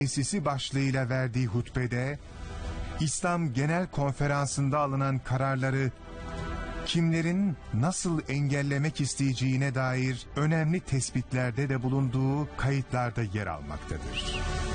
Tesisi başlığıyla verdiği hutbede, İslam Genel Konferansı'nda alınan kararları kimlerin nasıl engellemek isteyeceğine dair önemli tespitlerde de bulunduğu kayıtlarda yer almaktadır.